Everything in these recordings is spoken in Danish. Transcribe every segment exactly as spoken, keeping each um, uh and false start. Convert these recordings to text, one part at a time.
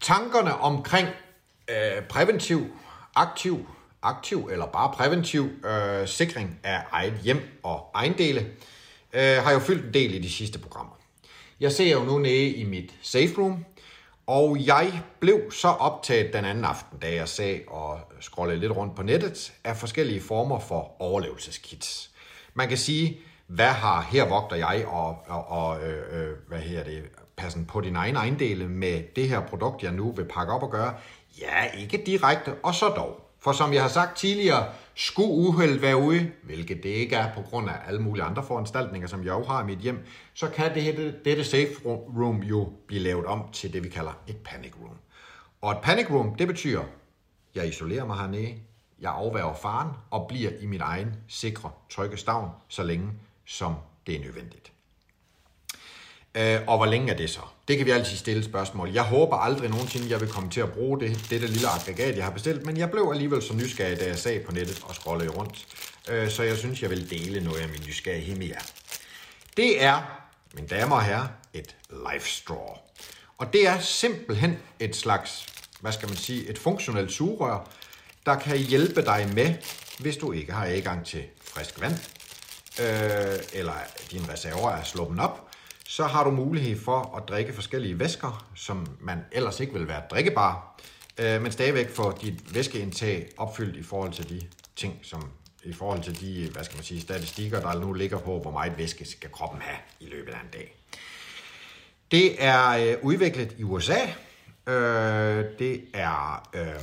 Tankerne omkring øh, præventiv, aktiv, aktiv eller bare præventiv øh, sikring af eget hjem og ejendele øh, har jo fyldt en del i de sidste programmer. Jeg ser jo nu nede i mit safe room, og jeg blev så optaget den anden aften, da jeg sad og scrollede lidt rundt på nettet af forskellige former for overlevelseskits. Man kan sige, hvad har her vogter jeg og, og, og øh, øh, hvad her det, passen på din egen ejendele med det her produkt, jeg nu vil pakke op og gøre? Ja, ikke direkte, og så dog. For som jeg har sagt tidligere, skulle uheld være ude, hvilket det ikke er på grund af alle mulige andre foranstaltninger, som jeg jo har i mit hjem, så kan det, dette safe room jo blive lavet om til det, vi kalder et panic room. Og et panic room, det betyder, at jeg isolerer mig hernede, jeg afværger faren og bliver i min egen sikre, trygge stavn, så længe som det er nødvendigt. Øh, og hvor længe er det så? Det kan vi altid stille spørgsmål. Jeg håber aldrig nogensinde, jeg vil komme til at bruge det, dette lille aggregat, jeg har bestilt, men jeg blev alligevel så nysgerrig, da jeg sad på nettet og scrollede rundt. Øh, så jeg synes, jeg vil dele noget af min nysgerrighed med jer. Det er, mine damer og herrer, et life straw. Og det er simpelthen et slags, hvad skal man sige, et funktionelt sugerør, der kan hjælpe dig med, hvis du ikke har adgang til frisk vand, øh, eller dine reserver er sluppet op, så har du mulighed for at drikke forskellige væsker, som man ellers ikke vil være drikkebare, øh, men stadigvæk få dit væskeindtag opfyldt i forhold til de ting, som i forhold til de, hvad skal man sige, statistikker, der nu ligger på, hvor meget væske skal kroppen have i løbet af en dag. Det er øh, udviklet i U S A. Øh, det er øh,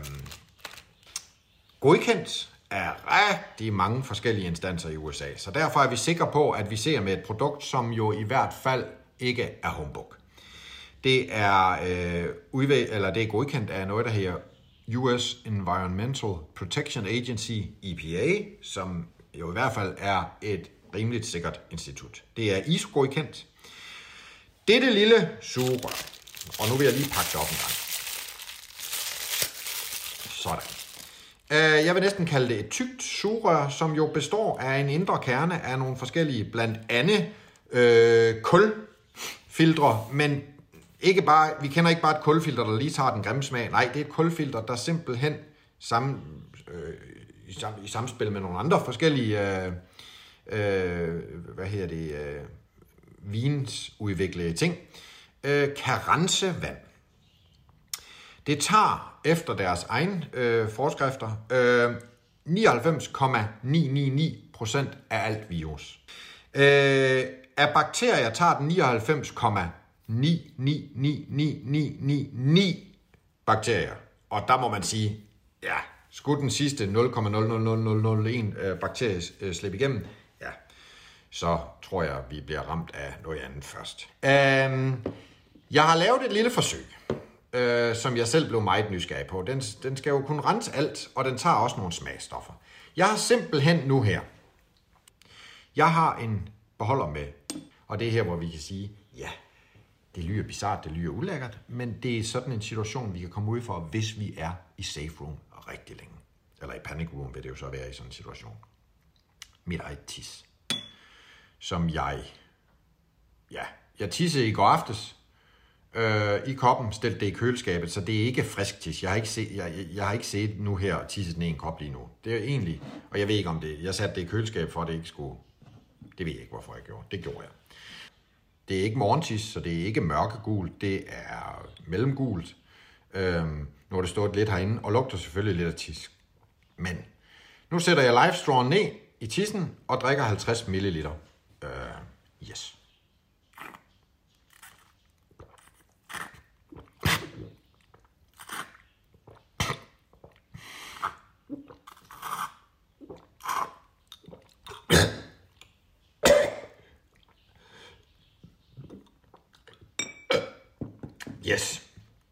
godkendt af rigtig mange forskellige instanser i U S A. Så derfor er vi sikre på, at vi ser med et produkt, som jo i hvert fald ikke er humbug. Det er, øh, udvæg, eller det er godkendt af noget, der hedder U S Environmental Protection Agency, E P A, som jo i hvert fald er et rimeligt sikkert institut. Det er I S O-godkendt. Dette lille sugerør, og nu vil jeg lige pakke det op en gang. Sådan. Jeg vil næsten kalde det et tykt sugerør, som jo består af en indre kerne af nogle forskellige, blandt andet øh, kulfiltre, men ikke bare, vi kender ikke bare et kulfilter, der lige tager den grimme smag. Nej, det er et kulfilter, der simpelthen sammen, øh, i, sam, i samspil med nogle andre forskellige øh, øh, hvad hedder det, øh, vinsudviklede ting, øh, kan rense vand. Det tager efter deres egen øh, forskrifter øh, nioghalvfems komma ni ni ni procent af alt virus. Øh, af bakterier tager den nioghalvfems komma ni ni ni ni ni ni ni bakterier. Og der må man sige, ja, skulle den sidste nul komma nul nul nul nul nul en øh, bakterie øh, slippe igennem, ja, så tror jeg, vi bliver ramt af noget andet først. Øh, jeg har lavet et lille forsøg. Øh, som jeg selv blev meget nysgerrig på. Den, den skal jo kunne rense alt, og den tager også nogle smagstoffer. Jeg har simpelthen nu her, jeg har en beholder med, og det er her, hvor vi kan sige, ja, det lyder bizarrt, det lyder ulækkert, men det er sådan en situation, vi kan komme ud for, hvis vi er i safe room rigtig længe. Eller i panic room vil det jo så være i sådan en situation. Mit eget tis. Som jeg, ja, jeg tissede i går aftes, Øh, i koppen, stillet det i køleskabet, så det er ikke frisk tis. Jeg har ikke set, jeg, jeg har ikke set nu her og tisset den i en kop lige nu. Det er egentlig, og jeg ved ikke om det, jeg satte det i køleskabet for at det ikke skulle, det ved jeg ikke hvorfor jeg gjorde, det gjorde jeg. Det er ikke morgentis, så det er ikke mørkegult, det er mellemgult. Øhm, nu har det stået lidt herinde, og lugter selvfølgelig lidt af tis. Men nu sætter jeg live straw ned i tissen og drikker halvtreds milliliter. Øh, yes. Yes.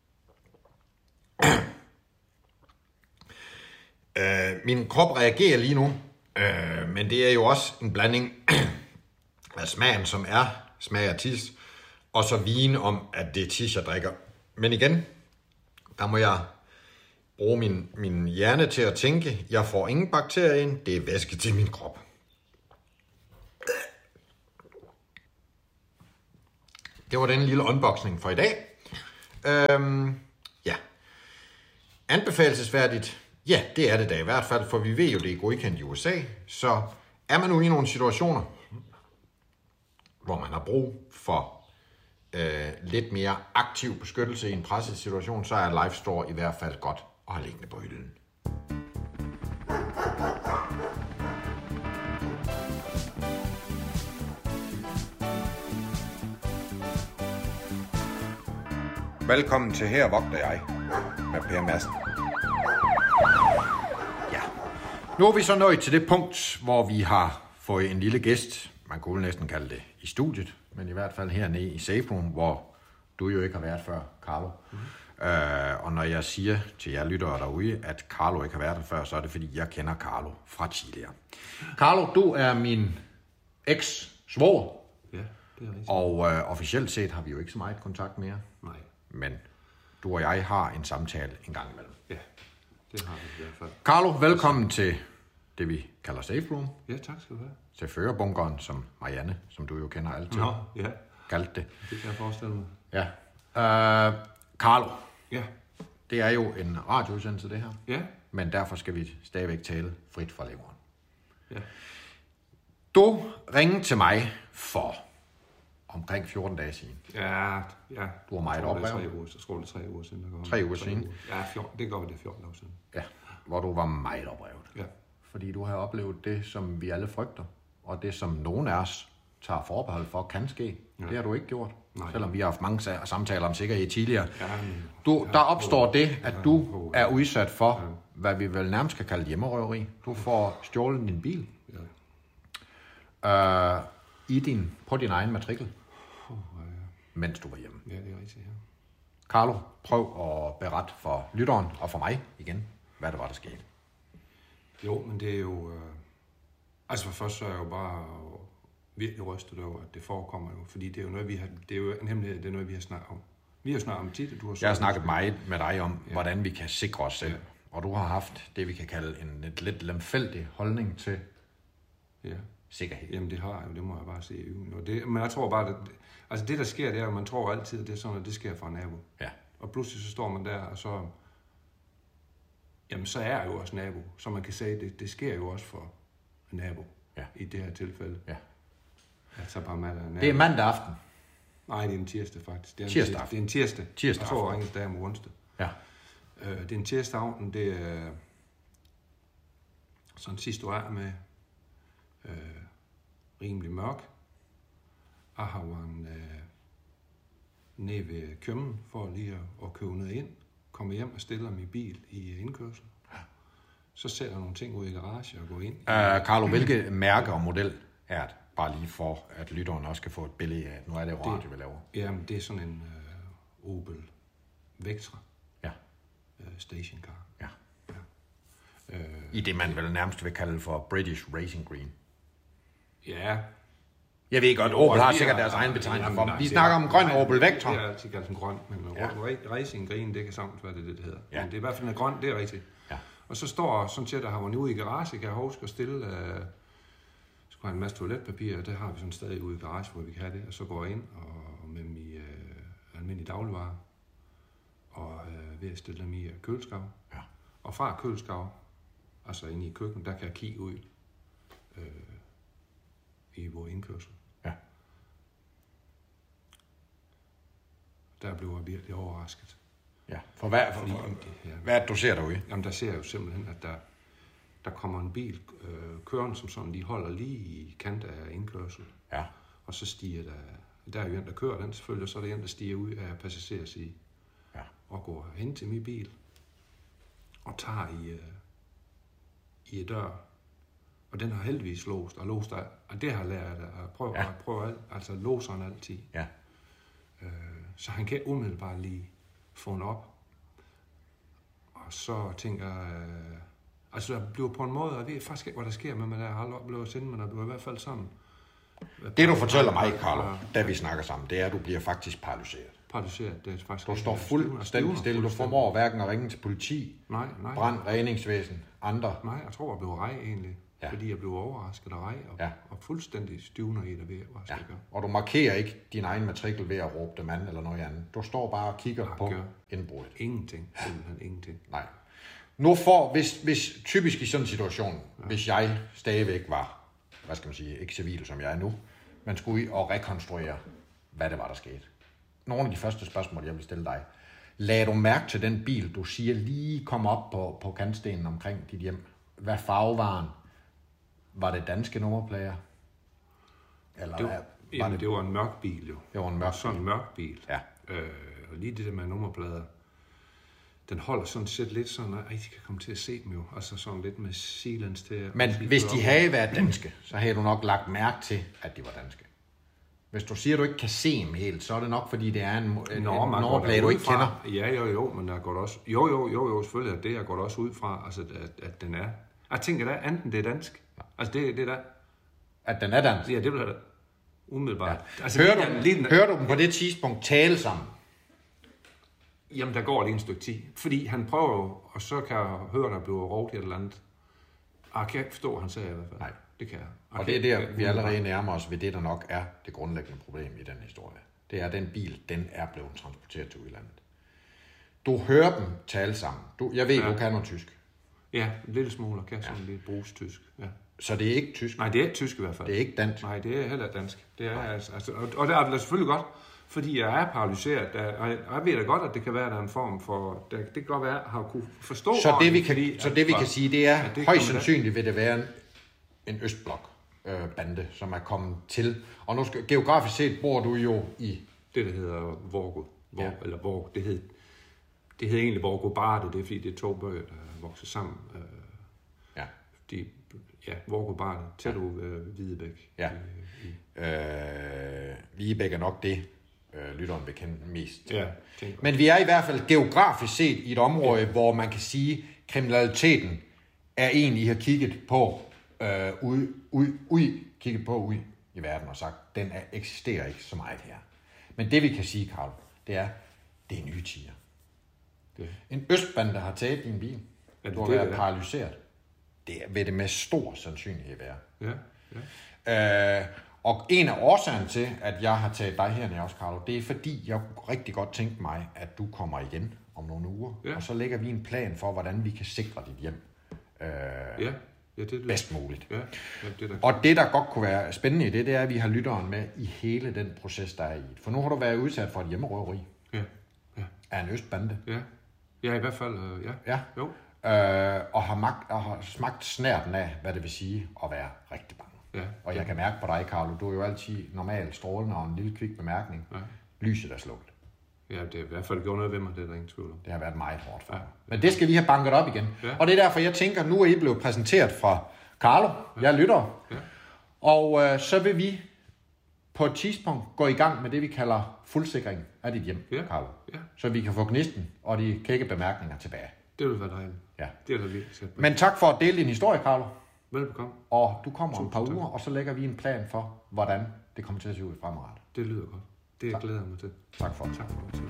øh, min krop reagerer lige nu, øh, men det er jo også en blanding af smagen, som er smag af tis, og så viden om, at det er tis, jeg drikker. Men igen, der må jeg bruge min, min hjerne til at tænke, jeg får ingen bakterier ind, det er væske til min krop. Det var den lille unboxing for i dag. Øhm, ja, Anbefalesværdigt? Ja, det er det da i hvert fald, for vi ved jo, det er godkendt i U S A, så er man nu i nogle situationer, hvor man har brug for øh, lidt mere aktiv beskyttelse i en presset situation, så er Life Store i hvert fald godt at have liggende på hylden. Velkommen til Her Vogter Jeg med Per Madsen. Ja, nu er vi så nået til det punkt, hvor vi har fået en lille gæst, man kunne næsten kalde det i studiet, men i hvert fald hernede i Safe Room, hvor du jo ikke har været før, Carlo. Mm-hmm. Øh, og når jeg siger til jer lyttere derude, at Carlo ikke har været der før, så er det fordi, jeg kender Carlo fra tidligere. Carlo, du er min eks-svoger. Ja, det er rigtigt. Og øh, officielt set har vi jo ikke så meget kontakt mere. Nej. Men du og jeg har en samtale en gang imellem. Ja, det har vi i hvert fald. Carlo, velkommen til det, vi kalder Safe Room. Ja, tak skal du have. Til førerbunkeren, som Marianne, som du jo kender altid, Nå, ja. kaldte det. Det kan jeg forestille mig. Ja. Uh, Carlo, Ja. det er jo en radioudsendelse, det her. Ja. Men derfor skal vi stadigvæk tale frit fra leveren. Ja. Du ringede til mig for omkring fjorten dage siden. Ja, ja. Du var meget oprevet. oprevet. Tre uger, så tror det er tre uger siden. Der går Tre uger siden? Uger. Ja, fjorten, det går det er fjorten år siden. Ja, hvor du var meget oprevet. Ja. Fordi du har oplevet det, som vi alle frygter, og det, som nogen af os tager forbehold for, kan ske. Ja. Det har du ikke gjort, Nej. selvom vi har haft mange samtaler om sikkerhed tidligere. Ja, men, du, der opstår det, at du ja. er udsat for, hvad vi vel nærmest kan kalde hjemmerøveri. Du får stjålet din bil Ja. øh, i din, på din egen matrikel, Oh, ja. mens du var hjemme. Ja, det er rigtigt, ja. Carlo, prøv at berette for lytteren og for mig igen, hvad det var, der skete. Jo, men det er jo... Øh... Altså for først så er jeg jo bare virkelig rystet over, at det forekommer jo. Fordi det er jo noget, vi har... Det er jo en hemmelighed, det er noget, vi har snakket om. Vi har snakket om tit, og du har... Jeg har snakket meget med dig om, ja. hvordan vi kan sikre os selv. Ja. Og du har haft det, vi kan kalde en lidt, lidt lemfældig holdning til Ja. sikkerhed. Jamen det har jeg jo, det må jeg bare sige. Det, men jeg tror bare, at altså det der sker, det er, at man tror altid, at det er sådan, at det sker for en nabo. Ja. Og pludselig så står man der, og så, jamen så er jeg jo også nabo. Så man kan sige, det, det sker jo også for en nabo Ja. i det her tilfælde. Ja. Altså bare med, nabo. Det er mandag aften. Nej, det er en tirsdag faktisk. Det er en Tirsdag tirsdag. Det er en tirsdag. Tirsdag Jeg tror, aften. jeg ringede der om onsdag. Ja. Øh, det er en tirsdag aften, det er sådan sidste år med øh, rimelig mørk. Jeg har været øh, nede ved kømmen for lige at, at købe noget ind. Kommer hjem og stiller min bil i indkørsel. Så sætter jeg nogle ting ud i garage og går ind. Uh, Carlo, hvilke mærke og model er det? Bare lige for, at lytteren også kan få et billede af, at nu er det jo radio, vi laver. Jamen, det er sådan en øh, Opel Vectra Ja. øh, stationcar. Ja. Øh, I det, man vel nærmest vil kalde for British Racing Green. ja, Jeg ved godt, Opel har sikkert deres egen betegnelse for dem. Vi snakker om grøn Opel Vectra. Det er altid kaldt som grøn, men Ja. ja. Racing Green, det kan sagtens være det, det hedder. Ja. Men det er i hvert fald en grøn, det er rigtigt. Ja. Og så står sådan set, der har man ude i garage, kan jeg huske at stille, uh, skulle have en masse toiletpapir, og det har vi sådan stadig ude i garage, hvor vi kan have det. Og så går jeg ind og med min uh, almindelige dagligvarer, og uh, ved at stille dem i køleskab. Ja. Og fra køleskab, altså inde i køkkenet, der kan jeg kigge ud uh, i vores indkørsel. Ja. Der blev jeg virkelig overrasket. Ja. For hvad, for, Fordi, for, ja, hvad er det, du ser derude? jamen, der ser jeg jo simpelthen, at der, der kommer en bil øh, kørende, som sådan lige holder lige i kant af indkørsel. Ja. Og så stiger der, der er jo en, der kører den selvfølgelig, og så er der en, der stiger ud af passagersiden. Ja. Og går hen til min bil, og tager i, øh, i dør. Og den har heldigvis låst, og låst er, og det har jeg lært at prøve, Ja. at prøve alt, altså låser han altid. Ja. Øh, så han kan umiddelbart lige få den op. Og så tænker jeg, øh, altså der bliver på en måde, jeg ved faktisk ikke, hvad der sker med mig der. Jeg har aldrig oplevet at sende, men der bliver i hvert fald sådan. Det du fortæller mig, Carlo, da vi snakker sammen, det er, at du bliver faktisk paralyseret. Paralyseret, det er faktisk... Du står fuldstændig stille. Du formår hverken at ringe til politi, Nej, nej. brand, redningsvæsen, andre. Nej, jeg tror, jeg blev rej egentlig. Ja. Fordi jeg blev overrasket af rej og, ja. og fuldstændig stivner i det ved, hvad jeg ja. skal gøre. Og du markerer ikke din egen matrikel ved at råbe dem an eller noget andet. Du står bare og kigger jeg på indbruddet. Ingenting. Simpelthen ingenting. Nej. Nu får, hvis, hvis typisk i sådan en situation, ja. hvis jeg stadigvæk var, hvad skal man sige, ikke civil som jeg er nu, man skulle ud og rekonstruere, hvad det var, der skete. Nogle af de første spørgsmål, jeg vil stille dig. Lagde du mærke til den bil, du siger lige kom op på, på kantstenen omkring dit hjem? Hvad farve var den? Var det danske nummerplader? Eller det var, var jamen, det... det var en mørk bil jo. Det var en mørk sådan en mørk bil. Ja. Øh, og lige det der med nummerplader, den holder sådan set lidt sådan, at de kan komme til at se dem jo. Altså sådan lidt med silence til. Men hvis de havde været danske, så havde du nok lagt mærke til, at de var danske. Hvis du siger, at du ikke kan se dem helt, så er det nok, fordi det er en, en, en nummerplade, du ikke kender. Ja, jo, jo, men der går også... Jo, jo, jo, jo, selvfølgelig er det, jeg går også ud fra, altså, at, at den er... Jeg tænker da, enten det er dansk. Altså, det, det er der... At den er dansk? Ja, det bliver da umiddelbart. Ja. Altså, hører, du, lige, hører du dem på det tidspunkt tale sammen? Jamen, der går lige en stykke tid. Fordi han prøver jo, og så kan jeg høre, der bliver råbt et eller andet. Jeg kan ikke forstå, hvad han sagde i hvert fald. Nej. Det kan jeg. Og det er der, vi allerede nærmer os ved det, der nok er det grundlæggende problem i den historie. Det er, at den bil, den er blevet transporteret til udlandet. Du hører dem tale sammen. Du, jeg ved, ja. Du kan noget tysk. Ja, en lille smule, kan sådan ja. lidt bruges tysk. Ja. Så det er ikke tysk? Nej, det er ikke tysk i hvert fald. Det er ikke dansk? Nej, det er heller dansk. Det er, altså, altså, og det er det selvfølgelig godt, fordi jeg er paralyseret. Og jeg ved da godt, at det kan være, at der er en form for... Det kan godt være, at jeg kunne forstå... Så det, vi kan, fordi, så det, vi kan sige, det er, det højst sandsynligt vil det være en, en østblok. Øh, bande, som er kommet til. Og nu skal, geografisk set bor du jo i... Det, der hedder Vorgo. Vor, ja. Eller Vorg. Det hed, det hed egentlig Vorgo Barde. Det er fordi, det er to bøger, der vokser sammen. Øh, ja. De, ja, Vorgo Barde. Tæt ja. ud øh, Hvidebæk. Ja. I, i. Øh, Hvidebæk er nok det, øh, lytteren vil kende mest. Ja, men vi er i hvert fald geografisk set i et område, ja. hvor man kan sige, kriminaliteten er en, I har kigget på Øh, ud, ud, ud, kigget på ud i verden og sagt, den er, eksisterer ikke så meget her. Men det vi kan sige, Carl, det er, det er nye tider. Det. En østbande, der har taget din bil, ja, du har været paralyseret. Det vil det med stor sandsynlighed være. Ja, ja. Øh, og en af årsagerne til, at jeg har taget dig hernede også, Carlo, det er fordi, jeg rigtig godt tænkte mig, at du kommer igen om nogle uger. Ja. Og så lægger vi en plan for, hvordan vi kan sikre dit hjem. Øh, ja. Ja, det er det. Bedst muligt. Ja, ja, det der... Og det, der godt kunne være spændende i det, det er, at vi har lytteren med i hele den proces, der er i. For nu har du været udsat for et hjemmerøveri. Ja, ja. Af en østbande. Ja, ja i hvert fald, øh, ja. Ja. Jo. Øh, og, har magt, og har smagt snærten af, hvad det vil sige at være rigtig bange. Ja. Og jeg kan mærke på dig, Carlo, du er jo altid normalt strålende og en lille kvik bemærkning. Ja. Lyset er slukket. Ja, det er i hvert fald gjort noget ved mig, det er der ingen tvivl om. Det har været meget hårdt for ja. Men det skal vi have banket op igen. Ja. Og det er derfor, jeg tænker, nu er I blevet præsenteret fra Carlo. Ja. Jeg lytter. Ja. Og øh, så vil vi på et tidspunkt gå i gang med det, vi kalder fuldsikring af dit hjem, ja. Carlo. Ja. Så vi kan få gnisten og de kække bemærkninger tilbage. Det vil være dejligt. Ja. Det er der virkelig. Men tak for at dele din historie, Carlo. Velbekomme. Og du kommer om et par uger, og så lægger vi en plan for, hvordan det kommer til at se ud fremadrettet. Det lyder godt. Det tak. Glæder jeg mig til. Tak for det. Tak for det.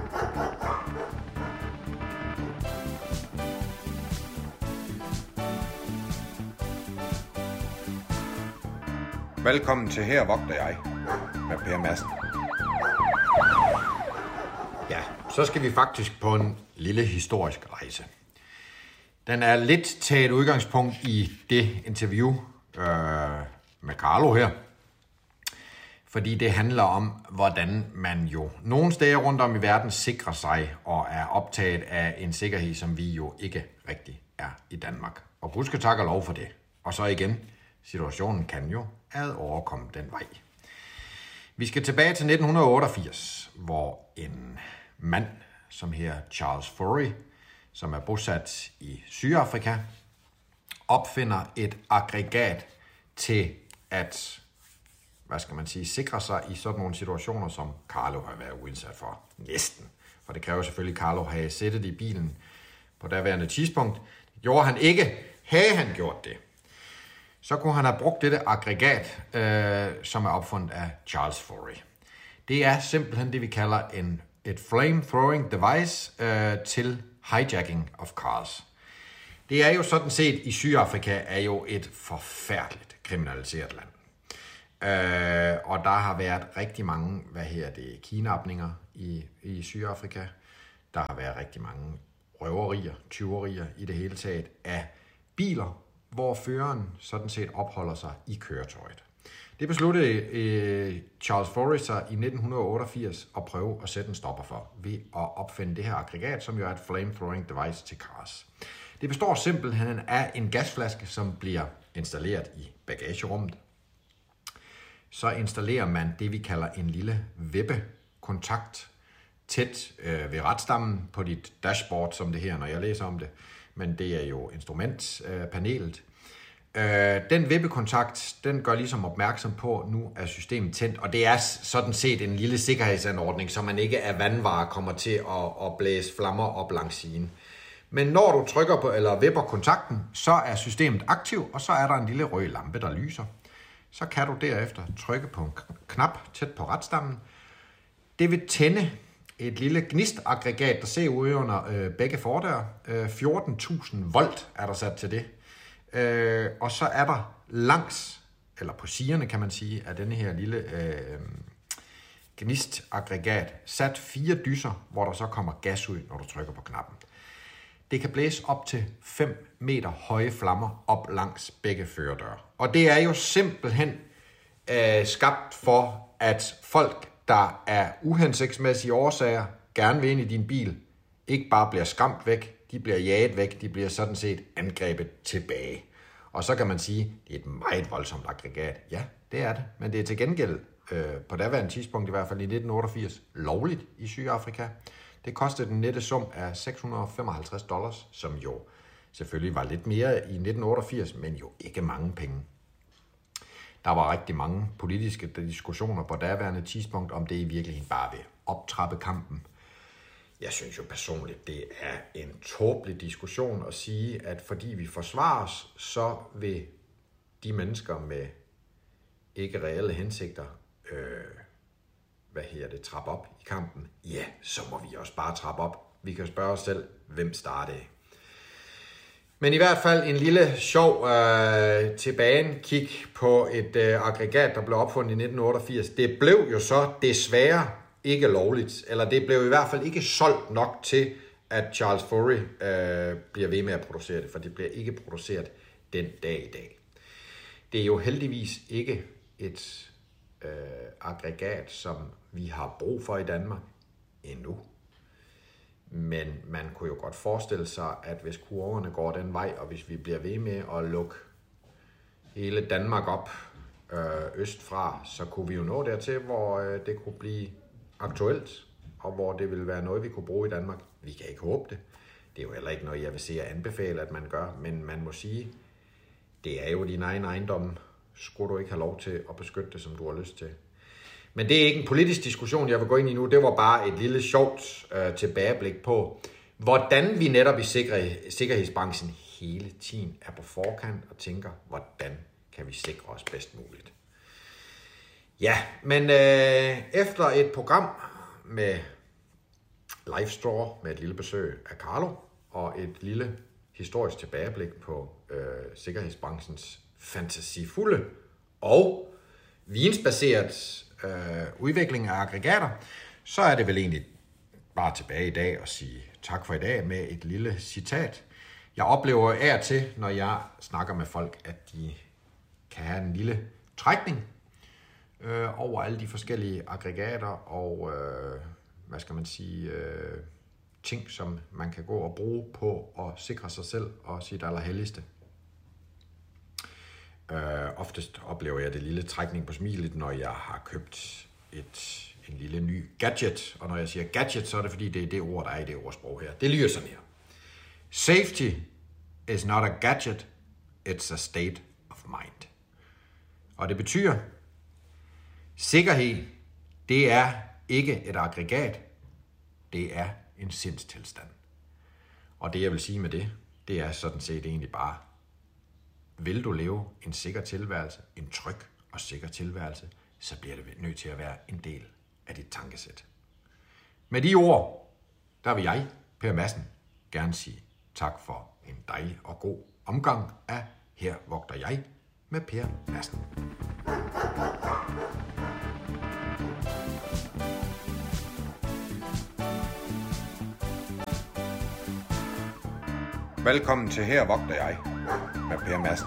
Velkommen til Her vogter jeg med Per Madsen. Ja, så skal vi faktisk på en lille historisk rejse. Den er lidt taget udgangspunkt i det interview øh, med Carlo her. Fordi det handler om, hvordan man jo nogle steder rundt om i verden sikrer sig og er optaget af en sikkerhed, som vi jo ikke rigtig er i Danmark. Og husk at takke lov for det. Og så igen, situationen kan jo ad overkomme den vej. Vi skal tilbage til nitten otteogfirs, hvor en mand, som her Charles Furry, som er bosat i Sydafrika, opfinder et aggregat til at, hvad skal man sige, sikre sig i sådan nogle situationer, som Carlo har været udsat for. Næsten. For det kræver selvfølgelig, at Carlo havde sættet i bilen på daværende tidspunkt. Det gjorde han ikke. Havde han gjort det, så kunne han have brugt dette aggregat, øh, som er opfundet af Charles Furry. Det er simpelthen det, vi kalder en, et flame-throwing device øh, til hijacking of cars. Det er jo sådan set, i Sydafrika er jo et forfærdeligt kriminaliseret land. Øh, og der har været rigtig mange, hvad her det, kidnapninger i, i Sydafrika. Der har været rigtig mange røverier, tyverier i det hele taget af biler, hvor føreren sådan set opholder sig i køretøjet. Det besluttede øh, Charles Forrester i nitten otteogfirs at prøve at sætte en stopper for ved at opfinde det her aggregat, som jo er et flame-throwing device til cars. Det består simpelthen af en gasflaske, som bliver installeret i bagagerummet. Så installerer man det, vi kalder en lille vippekontakt tæt øh, ved ratstammen på dit dashboard, som det her, når jeg læser om det. Men det er jo instrumentpanelet. Øh, den vippekontakt, den gør ligesom opmærksom på, at nu er systemet tændt, og det er sådan set en lille sikkerhedsanordning, så man ikke af vandvare kommer til at, at blæse flammer op langs siden. Men når du trykker på eller vipper kontakten, så er systemet aktiv, og så er der en lille rød lampe, der lyser. Så kan du derefter trykke på en knap tæt på ratstammen. Det vil tænde et lille gnistaggregat, der ser ud under øh, begge fordøre. Øh, fjorten tusind volt er der sat til det. Øh, og så er der langs, eller på siderne kan man sige, af denne her lille øh, gnistaggregat sat fire dyser, hvor der så kommer gas ud, når du trykker på knappen. Det kan blæse op til fem meter høje flammer op langs begge førerdøre. Og det er jo simpelthen øh, skabt for, at folk, der er uhensigtsmæssige årsager, gerne vil ind i din bil, ikke bare bliver skræmt væk, de bliver jaget væk, de bliver sådan set angrebet tilbage. Og så kan man sige, at det er et meget voldsomt aggregat. Ja, det er det, men det er til gengæld øh, på daværende tidspunkt, i hvert fald i nitten otteogfirs, lovligt i Sydafrika. Det kostede den nette sum af seks hundrede og femoghalvtreds dollars, som jo selvfølgelig var lidt mere i nitten otteogfirs, men jo ikke mange penge. Der var rigtig mange politiske diskussioner på daværende tidspunkt, om det i virkeligheden bare vil optrappe kampen. Jeg synes jo personligt, det er en tåbelig diskussion at sige, at fordi vi forsvarer os, så vil de mennesker med ikke reelle hensigter øh, hvad her det, trappe op i kampen. Ja, så må vi også bare trappe op. Vi kan spørge os selv, hvem startede. Men i hvert fald en lille sjov øh, tilbagekig på et øh, aggregat, der blev opfundet i nitten otteogfirs. Det blev jo så desværre ikke lovligt, eller det blev i hvert fald ikke solgt nok til, at Charles Forrey øh, bliver ved med at producere det, for det bliver ikke produceret den dag i dag. Det er jo heldigvis ikke et øh, aggregat, som vi har brug for i Danmark endnu. Men man kunne jo godt forestille sig, at hvis kurverne går den vej, og hvis vi bliver ved med at lukke hele Danmark op øh, østfra, så kunne vi jo nå dertil, hvor øh, det kunne blive aktuelt, og hvor det ville være noget, vi kunne bruge i Danmark. Vi kan ikke håbe det. Det er jo heller ikke noget, jeg vil se at anbefale, at man gør, men man må sige, det er jo din egen ejendom. Skulle du ikke have lov til at beskytte det, som du har lyst til? Men det er ikke en politisk diskussion, jeg vil gå ind i nu. Det var bare et lille sjovt øh, tilbageblik på, hvordan vi netop i sikkerhed, sikkerhedsbranchen hele tiden er på forkant og tænker, hvordan kan vi sikre os bedst muligt. Ja, men øh, efter et program med Live Store, med et lille besøg af Carlo, og et lille historisk tilbageblik på øh, sikkerhedsbranchens fantasifulde og vinsbaseret øh, udvikling af aggregater, så er det vel egentlig bare tilbage i dag og sige tak for i dag med et lille citat. Jeg oplever af og til, når jeg snakker med folk, at de kan have en lille trækning øh, over alle de forskellige aggregater og øh, hvad skal man sige, øh, ting, som man kan gå og bruge på at sikre sig selv og sit allerhelligste. Uh, oftest oplever jeg det lille trækning på smilet, når jeg har købt et, en lille ny gadget. Og når jeg siger gadget, så er det fordi, det er det ord, der er i det ordsprog her. Det lyder sådan her. Safety is not a gadget, it's a state of mind. Og det betyder, sikkerhed, det er ikke et aggregat, det er en sindstilstand. Og det jeg vil sige med det, det er sådan set egentlig bare, vil du leve en sikker tilværelse, en tryg og sikker tilværelse, så bliver det nødt til at være en del af dit tankesæt. Med de ord, der vil jeg, Per Madsen, gerne sige tak for en dejlig og god omgang af Her vogter jeg med Per Madsen. Velkommen til Her vogter jeg med Per Madsen.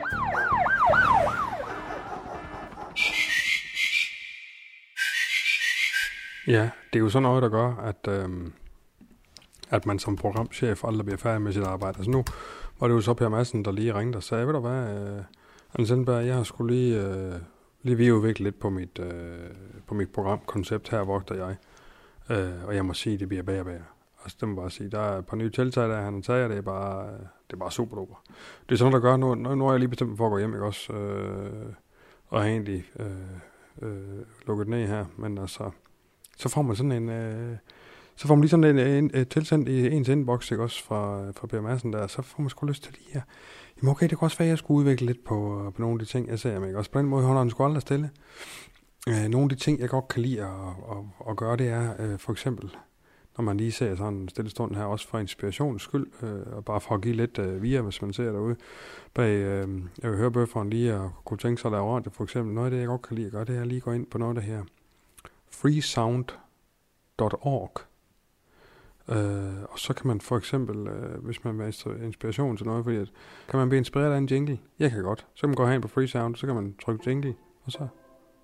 Ja, det er jo sådan noget, der gør, at, øhm, at man som programchef aldrig bliver færdig med sit arbejde. Altså nu var det jo så Per Madsen, der lige ringede og sagde, ved du hvad, øh, Anne Sindberg, jeg har skulle lige, øh, lige videreudvikle lidt på mit, øh, på mit programkoncept, Her vogter jeg. Øh, og jeg må sige, det bliver bedre og bedre. Altså det må bare sige, der er et par nye tiltag, der han tager, det er bare, det er bare super duper. Det er sådan, der gør, nu, nu har jeg lige bestemt for at gå hjem, ikke også? Øh, og har egentlig øh, øh, lukket ned her, men altså, så får man sådan en, øh, så får man lige sådan en, en, en tilsendt i ens inbox, ikke også, fra, fra Per Madsen der, så får man sgu lyst til lige her. Jamen okay, det kan også være, at jeg skulle udvikle lidt på, på nogle af de ting, jeg ser med, ikke også? På den måde holder han sgu aldrig stille. Øh, nogle af de ting, jeg godt kan lide at, at, at gøre, det er øh, for eksempel, når man lige ser sådan en stille stund her, også for inspirations skyld, øh, og bare for at give lidt øh, via, hvis man ser derude bag øh, hørebøfferen lige, og kunne tænke sig at lave radio, for eksempel. Noget af det, jeg godt kan lide at gøre, det er at lige gå ind på noget af det her freesound punktum org. Øh, og så kan man for eksempel, øh, hvis man vil have inspiration til noget, fordi at, kan man blive inspireret af en jingle? Jeg kan godt. Så kan man gå hen på Freesound, så kan man trykke jingle, og så...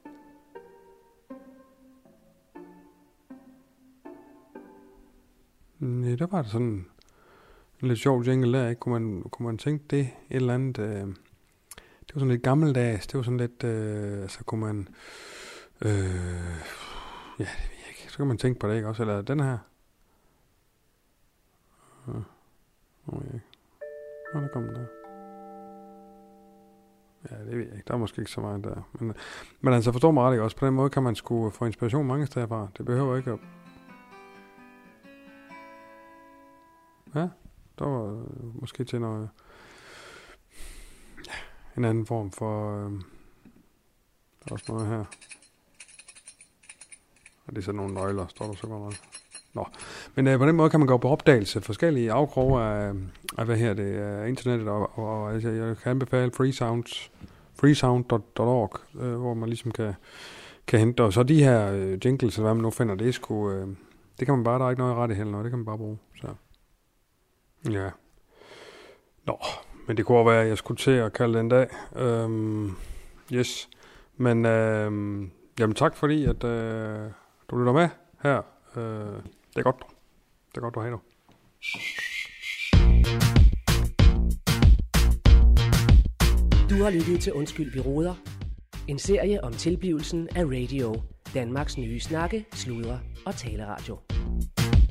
Nej, der var det sådan en lidt sjov jingle der, ikke? Kunne man, kunne man tænke det et eller andet... Øh, det var sådan lidt gammeldags, det var sådan lidt... Øh, altså kunne man... Øh, ja, det ved jeg ikke. Så kan man tænke på det, ikke også? Eller den her... Ja. Oh, ja. Nå, der kom den der. Ja, det ved jeg ikke. Der er måske ikke så meget der. Men, men altså, forstår mig ret, ikke også? På den måde kan man sgu få inspiration mange steder fra. Det behøver ikke at... Ja, der var måske til noget... Ja, en anden form for... Øh, der er også noget her. Og det er sådan nogle nøgler, står der så godt nok. Nå, men øh, på den måde kan man gå på opdagelse forskellige afkroge af, af hvad her det er, internettet, og, og, og altså, jeg kan anbefale freesound, freesound punktum org, øh, hvor man ligesom kan, kan hente, og så de her øh, jingles, eller hvad man nu finder, det er sgu, øh, det kan man bare, der er ikke noget ret i heller, det kan man bare bruge, så. Ja. Nå, men det kunne være, at jeg skulle til at kalde det en dag. Øhm, yes. Men øhm, jamen tak fordi, at øh, du lytter med her. Øh, det er godt. Det er godt, du har nu. Du har lyttet til Undskyld, vi roder. En serie om tilblivelsen af radio. Danmarks nye snakke, sludre og taleradio.